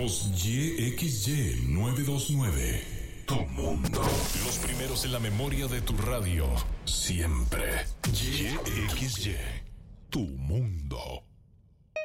Somos YXY 929. Tu mundo. Los primeros en la memoria de tu radio. Siempre. YXY. Tu mundo.